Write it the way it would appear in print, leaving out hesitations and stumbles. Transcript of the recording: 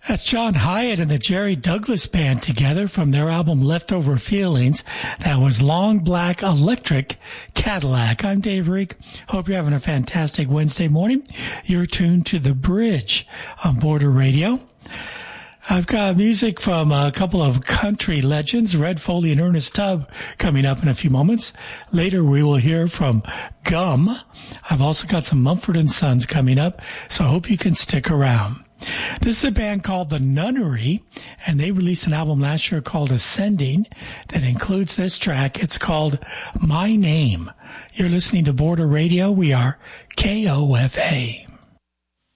That's John Hyatt and the Jerry Douglas Band together from their album Leftover Feelings. That was Long Black Electric Cadillac. I'm Dave Reek. Hope you're having a fantastic Wednesday morning. You're tuned to The Bridge on Border Radio. I've got music from a couple of country legends, Red Foley and Ernest Tubb, coming up in a few moments. Later, we will hear from Gum. I've also got some Mumford & Sons coming up, so I hope you can stick around. This is a band called The Nunnery, and they released an album last year called Ascending that includes this track. It's called My Name. You're listening to Border Radio. We are KOFA.